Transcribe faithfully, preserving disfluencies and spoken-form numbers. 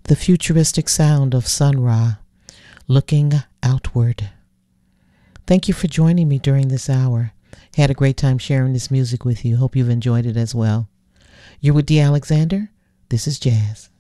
the futuristic sound of Sun Ra, Looking Outward. Thank you for joining me during this hour. Had a great time sharing this music with you. Hope you've enjoyed it as well. You're with Dee Alexander. This is Jazz.